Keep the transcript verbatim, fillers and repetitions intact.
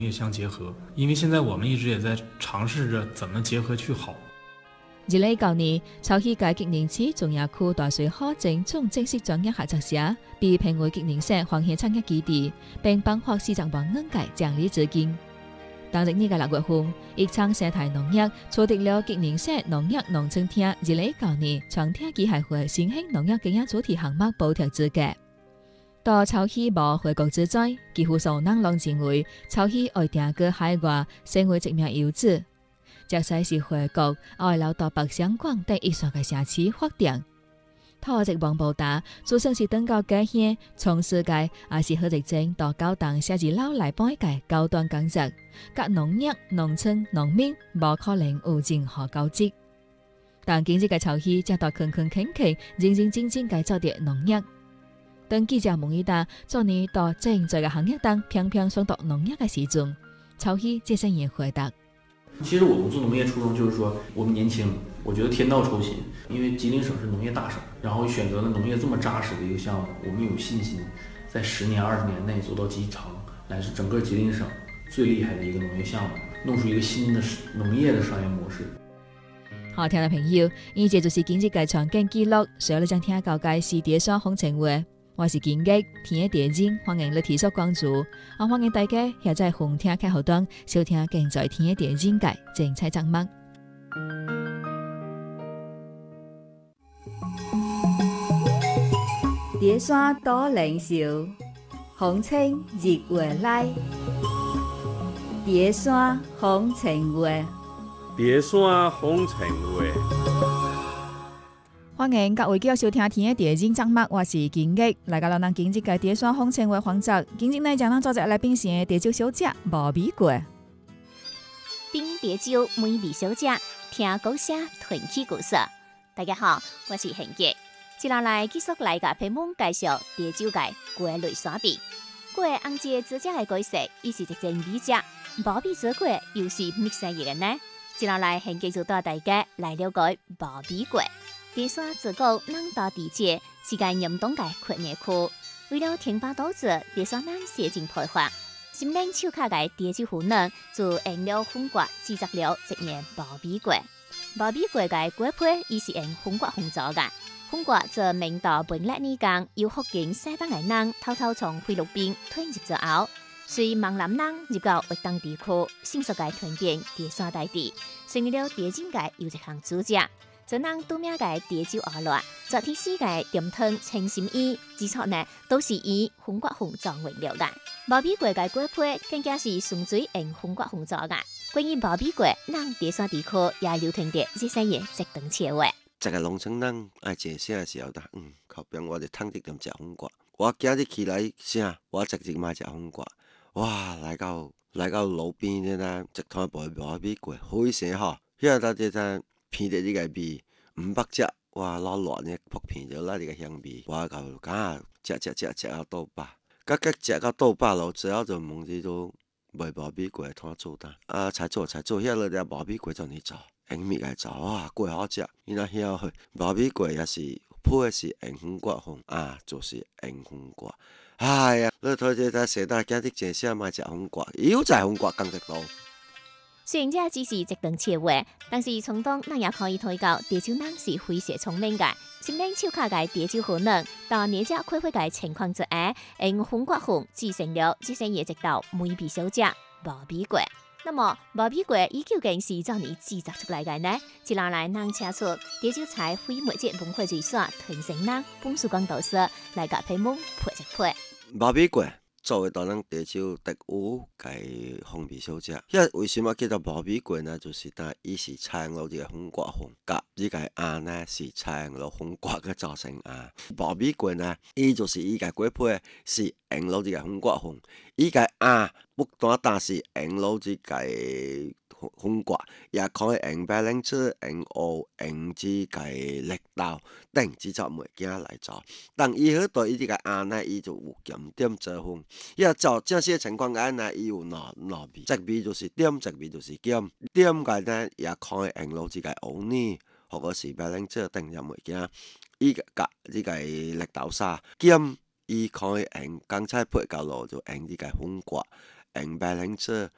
业相結合，因為現在我們一直也在嘗試着怎麼結合去好。 二零一九年，潮起界吉寧市中野區大水河鎮總正式專業合作社被評為吉寧省環境產業基地，並頒發市政部應屆獎勵資金。當日呢個六月份，宜昌生態農業取得了吉寧省農業農村廳二零一九年全體機械會新興農業經營主題項目補貼資格。到潮起無回國之災，幾乎所有人攏認為潮起愛定個海外成為一名遊子。即使是回國，愛留到北上廣等以上嘅城市發展。土籍王報達，就算是登高家鄉，從事界也是好認真到高檔寫字樓來幫嘅高端工作，甲農業、農村、農民無可能有任何交集。但今日嘅潮起，正到勤勤懇懇、認認真真嘅做啲農業。當記者問伊達，做你到正在嘅行業當偏偏想讀農業嘅時陣，潮起這聲言回答。 其實我們做農業初衷就是說，我們年輕，我覺得天道酬勤，因為吉林省是農業大省，然後選擇了農業這麼扎實的一個項目，我們有信心在十年、二十年內做到集成，乃是整個吉林省最厲害的一個農業項目，弄出一個新的農業的商業模式。 好聽嘅朋友，以上就是今日嘅場景記錄，所有你想聽到嘅是第一雙風情話。我是金吉，天一地精，歡迎你提出關注。我歡迎大家也在紅聽開後端收聽更在天一地精嘅精彩節目。 碟山多靈秀，風情日月來。碟山風情話， 碟山風情話。 歡迎各位繼續收聽天嘅第二節目，我是金吉。來到咱咱今日嘅碟山風情話環節，今日呢將咱做隻來賓是蝶酒小姐無米過。 冰蝶酒美味小姐，聽故事傳奇故事。大家好，我是賢杰。接下來繼續來甲朋友介紹蝶酒嘅果類選品。果紅節自家嘅果色，伊是一種美食，無米做果又是乜生意嘅呢？接下來賢杰就帶大家來了解無米果。碟山自古人道地界，是個嚴冬嘅缺熱區。為了填飽肚子，碟山人寫進培發，心靈手卡嘅碟酒壺呢，就用了紅果製作了一年無米果。無米果嘅果皮伊是用紅果紅做嘅。紅果在明朝本曆年間，由福建西北嘅人偷偷從菲律賓吞入咗後，隨閩南人入到粵東地區，迅速嘅吞併碟山大地，成為了碟酒嘅又一項主食。真人拄名嘅碟酒鵝卵，昨天時嘅點湯清心意，之初呢都是以紅果紅做原料嘅。無米果嘅果皮更加是純粹用紅果紅做嘅。關於無米果，咱碟山地區也流傳着這些嘢直等切話。 一個農村人愛食啥嘅時候，嗯，後邊我哋湯啲點食紅果。我今日起來啥，我直接買食紅果。哇，來到來到路邊嘅呢，一攤賣無米果，好食吼！遐搭啲陣。片啲呢個味五百隻，哇！老亂嘅撲片咗啦，呢個香味，我就梗係食食食食到肚飽，甲甲食到肚飽咯，之後就問佢都賣無米果攤做單，啊，才做才做，遐落啲無米果就你做，用米來做，哇，果好食，伊那遐去無米果也是配是用紅果紅啊，就是用紅果，哎呀，你睇住睇成大家啲正聲買食紅果，又在紅果更得多。 雖然這只是一頓切話，但是從中咱也可以睇到碟酒人是非常聰明嘅。心靈手卡嘅碟酒可能到年隻開會嘅情況之下，用紅果紅製成了這些嘢一道美味小食無米果。那麼無米果伊究竟是怎樣製作出來嘅呢？接下來咱請出碟酒菜非物質文化最所傳承人本書講導師來甲朋友配一配。 無米果作為當咱碟酒特有嘅風味小食，因為為什麼叫做無米果呢？就是但伊是採用了這個紅果紅，甲呢個鴨呢是採用了紅果嘅造成啊。無米果呢，伊就是伊個果皮是用了這個紅果紅，伊個鴨不單單是用了這個紅果，也可以用白蘭子、用蚵、用這個綠豆等幾種物件來做。但伊好對伊這個鴨呢，伊就有減點做分。伊啊做這些情況下呢，伊有糯糯味，這味就是點，這味就是減。點嘅呢，也可以用了這個蚵泥，或者是白蘭子等種物件。伊個甲這個綠豆沙減，伊可以用剛才配到落就用這個紅果，用白蘭子。